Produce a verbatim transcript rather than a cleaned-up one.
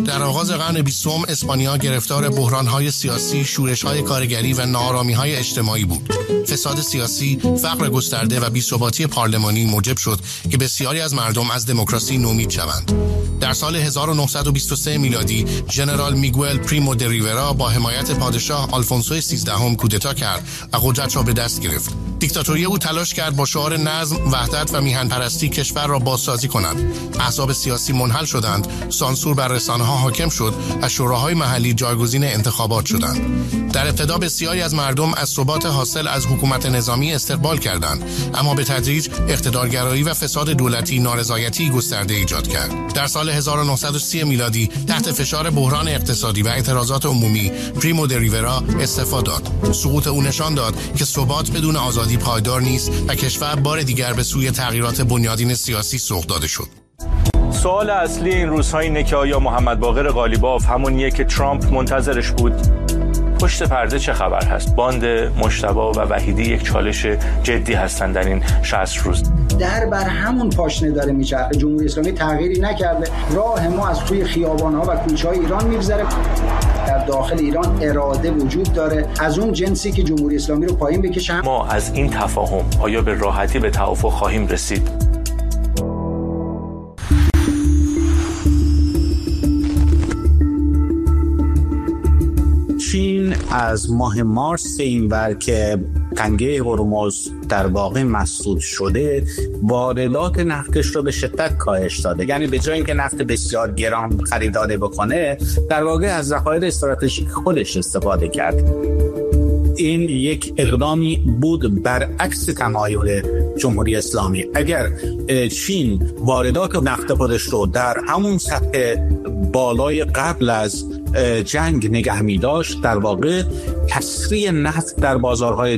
در آغاز قرن بیستم اسپانیا گرفتار بحران‌های سیاسی، شورش‌های کارگری و ناآرامی‌های اجتماعی بود. فساد سیاسی، فقر گسترده و بی‌ثباتی پارلمانی موجب شد که بسیاری از مردم از دموکراسی نومید شوند. در سال هزار و نهصد و بیست و سه میلادی ژنرال میگوئل پریمو د ریورا با حمایت پادشاه آلفونسو سیزدهم کودتا کرد و قدرت را به دست گرفت. دیکتاتوری او تلاش کرد با شعار نظم، وحدت و میهن پرستی کشور را بازسازی کند. احزاب سیاسی منحل شدند، سانسور بر رسانه‌ها حاکم شد و شوراهای محلی جایگزین انتخابات شدند. در ابتدا بسیاری از مردم از ثبات حاصل از حکومت نظامی استقبال کردند، اما به تدریج اقتدارگرایی و فساد دولتی نارضایتی گسترده ایجاد کرد. در سال هزار و نهصد و سی میلادی تحت فشار بحران اقتصادی و اعتراضات عمومی پریمو د ریورا استعفا داد. سقوط او نشان داد که ثبات بدون آزادی پایدار نیست و کشور بار دیگر به سوی تغییرات بنیادین سیاسی سوق داده شد. سوال اصلی این روزها اینه که آیا محمد باقر قالیباف همونیه که ترامپ منتظرش بود؟ پشت پرده چه خبر هست؟ باند مجتبی و وحیدی یک چالش جدی هستن در این شصت روز. در بر همون پاشنه داره میچرخه. جمهوری اسلامی تغییری نکرده. راه ما از توی خیابان‌ها و کوچه‌های ایران میگذره. در داخل ایران اراده وجود داره از اون جنسی که جمهوری اسلامی رو پایین بکشه. ما از این تفاهم آیا به راحتی به توافق خواهیم رسید؟ چین از ماه مارس اینور که تنگه هرمز در واقع مسدود شده واردات نفتش رو به شدت کاهش داده. یعنی به جای اینکه نفت بسیار گران خریداری بکنه در واقع از ذخایر استراتژیک خودش استفاده کرد. این یک اقدامی بود برعکس تمایل جمهوری اسلامی. اگر چین واردات نفت خودش رو در همون سطح بالای قبل از جنگ نگه می داشت در واقع تسریع نفت در بازارهای